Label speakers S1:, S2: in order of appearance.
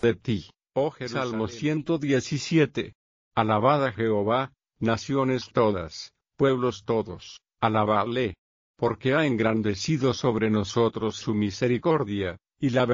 S1: de ti, oh Jerusalén. Salmo 117. Alabad a Jehová, naciones todas, pueblos todos, alabadle, porque ha engrandecido sobre nosotros su misericordia, y la